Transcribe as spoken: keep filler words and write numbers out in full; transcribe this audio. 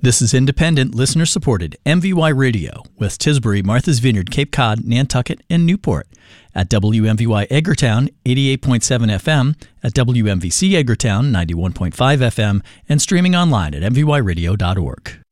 This is independent, listener-supported M V Y Radio, West Tisbury, Martha's Vineyard, Cape Cod, Nantucket, and Newport. At W M V Y Edgartown, eighty-eight point seven F M, at W M V C Edgartown, ninety-one point five F M, and streaming online at m v y radio dot org.